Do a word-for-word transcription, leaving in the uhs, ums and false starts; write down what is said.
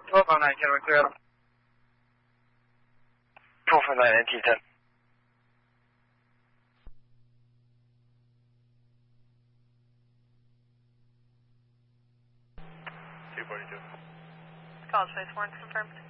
twelve oh nine, can we clear up? twelve oh nine, N T ten. two forty-two. College Place, Warren confirmed.